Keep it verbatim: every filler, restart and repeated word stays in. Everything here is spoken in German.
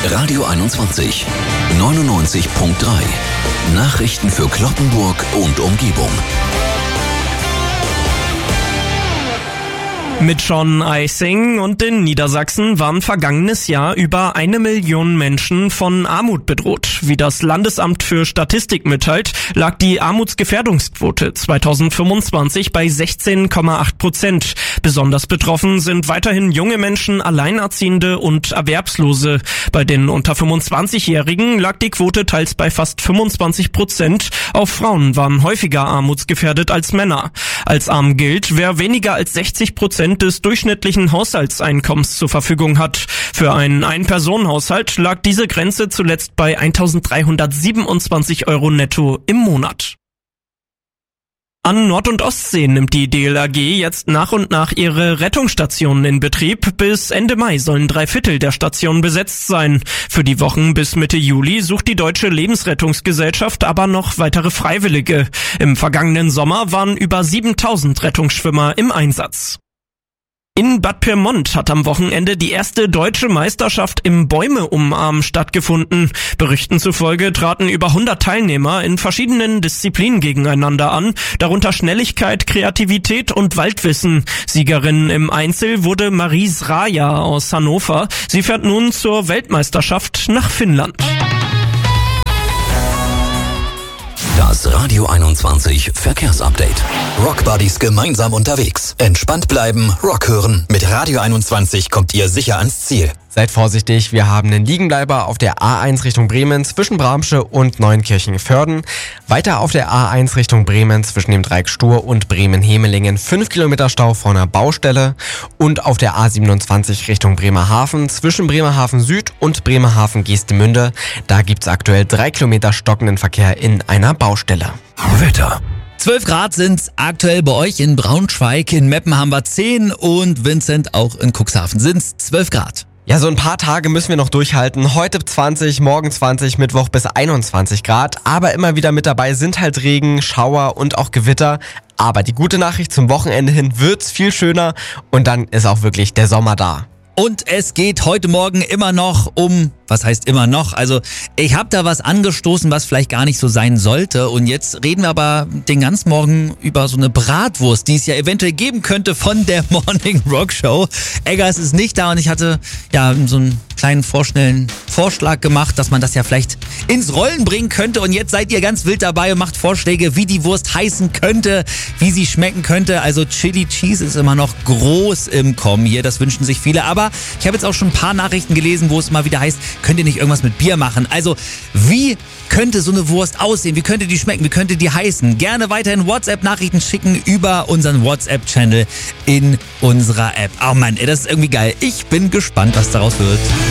Radio einundzwanzig. neunundneunzig Komma drei. Nachrichten für Cloppenburg und Umgebung. Mit Sean Eising und in Niedersachsen waren vergangenes Jahr über eine Million Menschen von Armut bedroht. Wie das Landesamt für Statistik mitteilt, lag die Armutsgefährdungsquote zweitausendfünfundzwanzig bei sechzehn Komma acht Prozent. Besonders betroffen sind weiterhin junge Menschen, Alleinerziehende und Erwerbslose. Bei den unter fünfundzwanzigjährigen lag die Quote teils bei fast fünfundzwanzig Prozent. Auch Frauen waren häufiger armutsgefährdet als Männer. Als arm gilt, wer weniger als sechzig Prozent des durchschnittlichen Haushaltseinkommens zur Verfügung hat. Für einen Ein-Personen-Haushalt lag diese Grenze zuletzt bei eintausenddreihundertsiebenundzwanzig Euro netto im Monat. An Nord- und Ostsee nimmt die D L R G jetzt nach und nach ihre Rettungsstationen in Betrieb. Bis Ende Mai sollen drei Viertel der Stationen besetzt sein. Für die Wochen bis Mitte Juli sucht die Deutsche Lebensrettungsgesellschaft aber noch weitere Freiwillige. Im vergangenen Sommer waren über siebentausend Rettungsschwimmer im Einsatz. In Bad Pyrmont hat am Wochenende die erste deutsche Meisterschaft im Bäume umarmen stattgefunden. Berichten zufolge traten über hundert Teilnehmer in verschiedenen Disziplinen gegeneinander an, darunter Schnelligkeit, Kreativität und Waldwissen. Siegerin im Einzel wurde Marie Sraja aus Hannover. Sie fährt nun zur Weltmeisterschaft nach Finnland. Das Radio einundzwanzig Verkehrsupdate. Rock Buddies gemeinsam unterwegs. Entspannt bleiben, Rock hören. Mit Radio einundzwanzig kommt ihr sicher ans Ziel. Seid vorsichtig, wir haben einen Liegenbleiber auf der A eins Richtung Bremen zwischen Bramsche und Neunkirchen-Vörden. Weiter auf der A eins Richtung Bremen zwischen dem Dreieck Stur und Bremen-Hemelingen fünf Kilometer Stau vor einer Baustelle. Und auf der A siebenundzwanzig Richtung Bremerhaven zwischen Bremerhaven Süd und Bremerhaven Geestemünde. Da gibt's aktuell drei Kilometer stockenden Verkehr in einer Baustelle. Wetter. zwölf Grad sind's aktuell bei euch in Braunschweig. In Meppen haben wir zehn und Vincent auch in Cuxhaven sind's zwölf Grad. Ja, so ein paar Tage müssen wir noch durchhalten. Heute zwanzig, morgen zwanzig, Mittwoch bis einundzwanzig Grad. Aber immer wieder mit dabei sind halt Regen, Schauer und auch Gewitter. Aber die gute Nachricht, zum Wochenende hin wird's viel schöner und dann ist auch wirklich der Sommer da. Und es geht heute Morgen immer noch um, was heißt immer noch? Also ich habe da was angestoßen, was vielleicht gar nicht so sein sollte. Und jetzt reden wir aber den ganzen Morgen über so eine Bratwurst, die es ja eventuell geben könnte von der Morning Rock Show. Eggers ist nicht da und ich hatte ja so einen kleinen vorschnellen Vorschlag gemacht, dass man das ja vielleicht ins Rollen bringen könnte. Und jetzt seid ihr ganz wild dabei und macht Vorschläge, wie die Wurst heißen könnte, wie sie schmecken könnte. Also Chili Cheese ist immer noch groß im Kommen hier, das wünschen sich viele. Aber ich habe jetzt auch schon ein paar Nachrichten gelesen, wo es mal wieder heißt, könnt ihr nicht irgendwas mit Bier machen? Also wie könnte so eine Wurst aussehen? Wie könnte die schmecken? Wie könnte die heißen? Gerne weiterhin WhatsApp-Nachrichten schicken über unseren WhatsApp-Channel in unserer App. Oh Mann, ey, das ist irgendwie geil. Ich bin gespannt, was daraus wird.